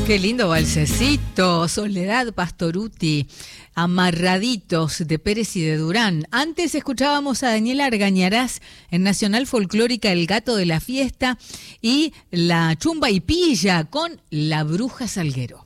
Qué lindo balsecito, Soledad Pastoruti, Amarraditos de Pérez y de Durán. Antes escuchábamos a Daniela Argañarás en Nacional Folclórica El Gato de la Fiesta y la Chumba y Pilla con La Bruja Salguero.